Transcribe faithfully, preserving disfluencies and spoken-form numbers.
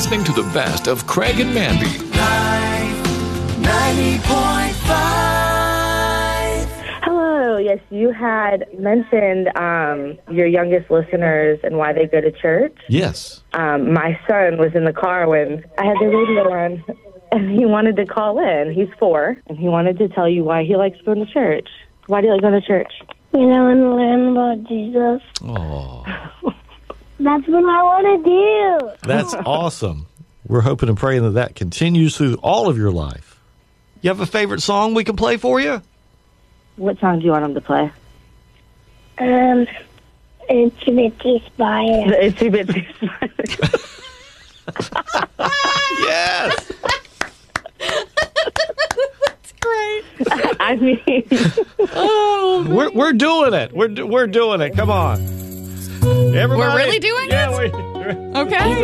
listening to the best of Craig and Mandy. ninety point five. Hello. Yes, you had mentioned um, your youngest listeners and why they go to church. Yes. Um, my son was in the car when I had the radio on, and he wanted to call in. He's four, and he wanted to tell you why he likes going to church. Why do you like going to church? You know, I want to learn about Jesus. Oh, That's what I want to do. that's awesome. We're hoping and praying that that continues through all of your life. You have a favorite song we can play for you? What song do you want him to play? Um, it's a bit too spicy. The Itsy Bitsy Spider. Yes. That's great. I mean, Oh, we're we're doing it. We're do- we're doing it. Come on. Everybody. We're really doing yeah, it? we- Okay.